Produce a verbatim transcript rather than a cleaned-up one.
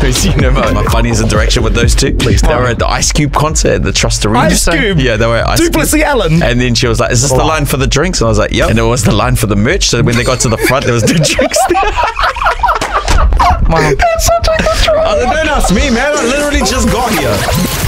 never seen him. My funniest interaction with those two. Please they tell were me. at the Ice Cube concert at the Trust Arena. Ice Cube? Yeah, they were at Ice Duplessis Cube. Allen. And then she was like, is this the line for the drinks? And I was like, yep. And it was the line for the merch. So when they got to the front, there was the drinks there. Wow. That's such a good try. Oh, don't ask me, man. I literally just got here.